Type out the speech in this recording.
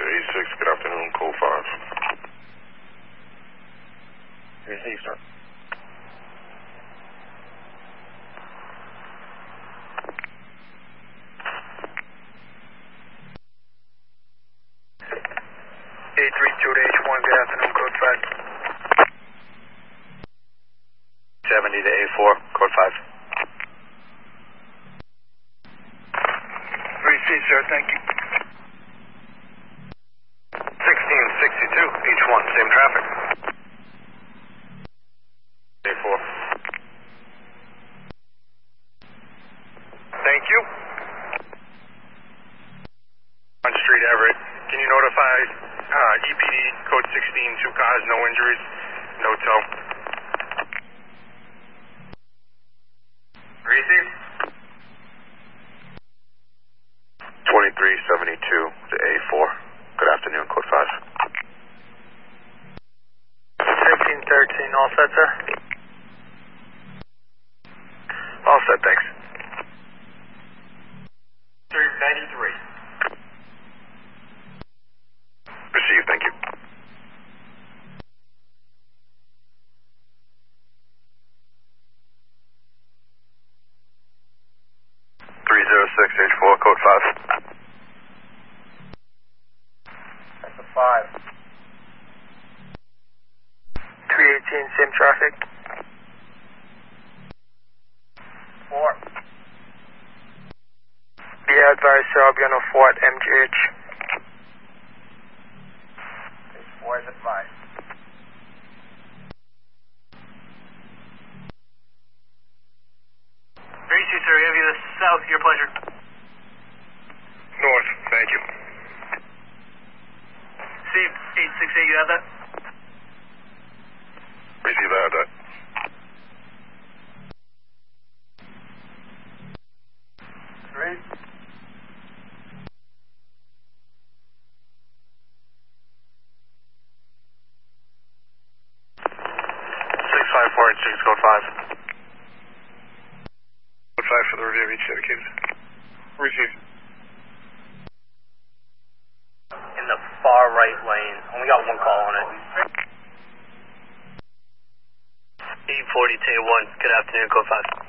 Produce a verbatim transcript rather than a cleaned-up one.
to A six, good afternoon, code five. Hey, start. A three two to H one, good afternoon, code five. seventy to A four, code five. Receive, sir, thank you. sixteen sixty-two, H one, same traffic. A four. Thank you. On Street Everett, can you notify uh, E P D code sixteen, two cars, no injuries, no tow? Receive. twenty-three seventy-two to A four. Good afternoon, code five. Fifteen thirteen, all set, sir? All set, thanks. three ninety-three. Received, thank you. three zero six H four, code five. That's a five. three eighteen, same traffic. Four. Be advised, sir, I'll be on a four at M G H. Four is advised. Receive, sir, we have you to south, your pleasure. North, thank you. Steve, eight six eight, you have that? Receive that, that. Three. six five four eight six, code five. Code five for the review of each dedicated. Receive. In the far right lane, only got one call on it. eight forty T one, good afternoon, code five.